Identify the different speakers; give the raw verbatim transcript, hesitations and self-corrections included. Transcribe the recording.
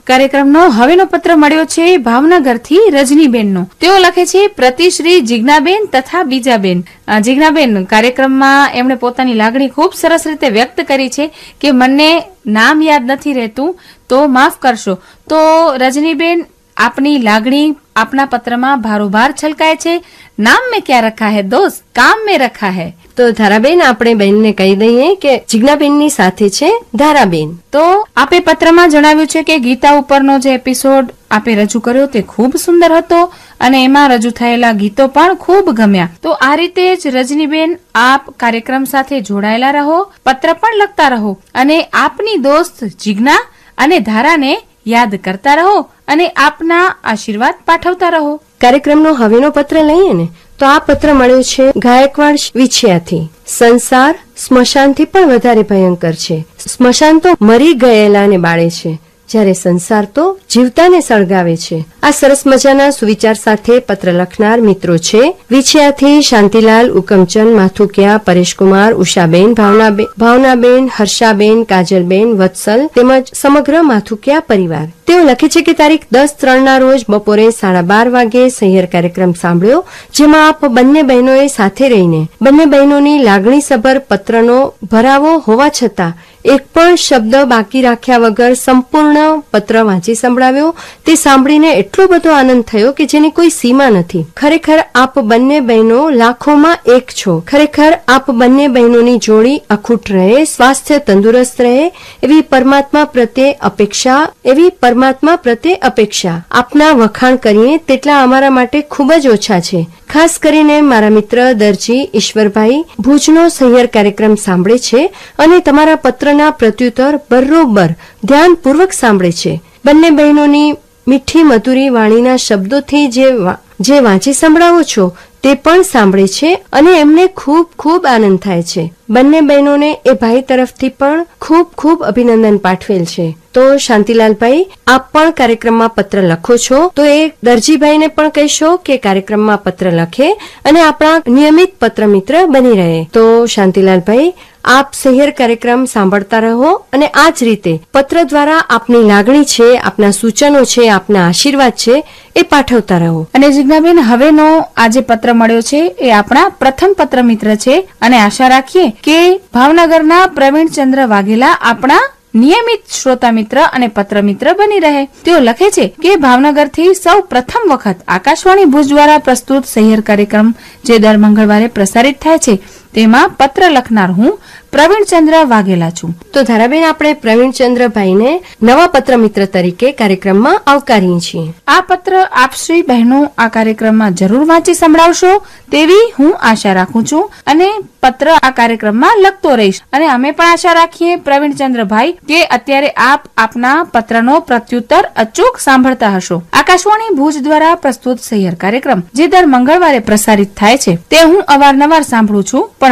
Speaker 1: કાર્યક્રમનો હવેનો પત્ર મળ્યો છે ભાવનગરથી રજનીબેનનો. તેઓ લખે છે પ્રતિશ્રી જિજ્ઞાબેન તથા બીજાબેન. જિજ્ઞાબેન કાર્યક્રમમાં એમણે પોતાની લાગણી ખૂબ સરસ રીતે વ્યક્ત કરી છે કે મને નામ યાદ નથી રહેતું તો માફ કરશો. તો રજનીબેન આપની લાગણી આપના પત્રમાં ભારોભાર છલકાય છે. નામ મેં ક્યાં રખા હૈ દોસ્ત, કામ મેં રખા હૈ.
Speaker 2: તો ધારાબેન આપણે બહેનને કહી દઈએ કે જિજ્ઞાબેનની સાથે છે ધારાબેન.
Speaker 1: તો આપે પત્રમાં જણાવ્યું છે કે ગીતા ઉપરનો જે એપિસોડ આપે રજૂ કર્યો તે ખૂબ સુંદર હતો અને એમાં રજૂ થયેલા ગીતો પણ ખૂબ ગમ્યા. તો આ રીતે જ રજનીબેન આપ કાર્યક્રમ સાથે જોડાયેલા રહો, પત્ર પણ લખતા રહો અને આપની દોસ્ત જિજ્ઞા અને ધારાને યાદ કરતા રહો અને આપના આશીર્વાદ પાઠવતા રહો.
Speaker 2: કાર્યક્રમનો હવેનો પત્ર લઈએ ને તો આ પત્ર મળ્યો છે ગાયકવાડ વિછિયાથી. સંસાર સ્મશાનથી પણ વધારે ભયંકર છે. સ્મશાન તો મરી ગયેલાને બાળે છે, જ્યારે સંસાર તો જીવતાને સળગાવે છે. આ સરસ મજાના સુવિચાર સાથે પત્ર લખનાર મિત્રો છે વિછિયાથી શાંતિલાલ, ઉકમચંદ, માથુકિયા, પરેશકુમાર, ઉષાબેન, ભાવનાબેન, ભાવનાબેન, હર્ષાબેન, કાજલબેન, વત્સલ તેમજ સમગ્ર માથુકિયા પરિવાર. તેઓ લખે છે કે તારીખ દસ ત્રણ ના રોજ બપોરે સાડા બાર વાગે સહિયર કાર્યક્રમ સાંભળ્યો, જેમાં આપ બંને બહેનોએ સાથે રહીને બંને બહેનોની લાગણીસભર પત્રનો ભરાવો હોવા છતાં એક પણ શબ્દ બાકી રાખ્યા વગર સંપૂર્ણ પત્ર વાંચી સંભળાવ્યો. તે સાંભળીને એટલો બધો આનંદ થયો કે જેની કોઈ સીમા નથી. ખરેખર આપ બંને બહેનો લાખોમાં એક છો. ખરેખર આપ બંને બહેનોની જોડી અખૂટ રહે, સ્વાસ્થ્ય તંદુરસ્ત રહે એવી પરમાત્મા પ્રત્યે અપેક્ષા એવી પરમાત્મા પ્રત્યે અપેક્ષા આપના વખાણ કરીએ તેટલા અમારા માટે ખૂબ જ ઓછા છે. ખાસ કરીને મારા મિત્ર દરજી ઈશ્વરભાઈ ભુજનો સહિયર કાર્યક્રમ સાંભળે છે અને તમારા પત્રના પ્રત્યુત્તર બરોબર ધ્યાનપૂર્વક સાંભળે છે. બંને બહેનોની મીઠી મધુરી વાણીના શબ્દોથી જે જે વાંચી સંભળાવો છો તે પણ સાંભળે છે અને એમને ખૂબ ખૂબ આનંદ થાય છે. બંને બહેનોને એ ભાઈ તરફથી પણ ખૂબ ખૂબ અભિનંદન પાઠવેલ છે. તો શાંતિલાલભાઈ આપ પણ કાર્યક્રમમાં પત્ર લખો છો તો એ દરજીભાઈને પણ કહેશો કે કાર્યક્રમમાં પત્ર લખે અને આપણા નિયમિત પત્ર મિત્ર બની રહે. તો શાંતિલાલભાઈ આપ સહિયર કાર્યક્રમ સાંભળતા રહો અને આ જ રીતે પત્ર દ્વારા આપની લાગણી છે, આપના સૂચનો છે, આપના આશીર્વાદ છે એ પાઠવતા રહો.
Speaker 1: અને જિજ્ઞાબેન હવેનો આ જે પત્ર મળ્યો છે એ આપણા પ્રથમ પત્ર મિત્ર છે અને આશા રાખીએ કે ભાવનગરના પ્રવીણચંદ્ર વાઘેલા આપણા નિયમિત શ્રોતા મિત્ર અને પત્ર મિત્ર બની રહે. તેઓ લખે છે કે ભાવનગરથી સૌ પ્રથમ વખત આકાશવાણી ભુજ દ્વારા પ્રસ્તુત સહિયર કાર્યક્રમ જે દર મંગળવારે પ્રસારિત થાય છે તેમાં પત્ર લખનાર હું પ્રવીણચંદ્ર વાઘેલા છું.
Speaker 2: તો ધારાબેન આપણે પ્રવીણચંદ્રભાઈને નવા પત્ર મિત્ર તરીકે કાર્યક્રમમાં આવકારીએ છીએ.
Speaker 1: આ પત્ર આપ શ્રી બહેનો આ કાર્યક્રમમાં જરૂર વાંચી સંભળાવશો તેવી હું આશા રાખું છું અને પત્ર આ કાર્યક્રમમાં લખતો રહીશ. અને અમે પણ આશા રાખીએ પ્રવીણચંદ્રભાઈ કે અત્યારે આપ આપના પત્રનો પ્રત્યુત્તર અચૂક સાંભળતા હશો. આકાશવાણી ભુજ દ્વારા પ્રસ્તુત સહિયર કાર્યક્રમ જે દર મંગળવારે પ્રસારિત થાય છે તે હું અવારનવાર સાંભળું છું પણ